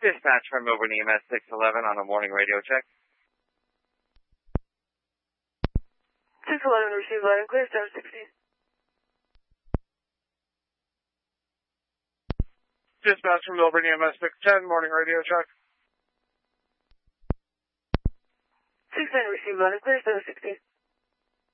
Dispatch from Milburn EMS 611 on a morning radio check. 611 received loud and clear, star 16. Dispatch from Milburn EMS 610, morning radio check. 610 received loud and clear, star 16.